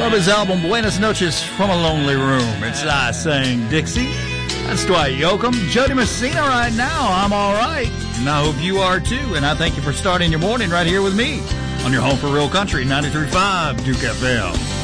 of his album Buenas Noches from a Lonely Room. It's I Sang Dixie. That's Dwight Yoakam. Jody Messina right now. I'm all right. And I hope you are too. And I thank you for starting your morning right here with me on your home for real country, 93.5 Duke FM.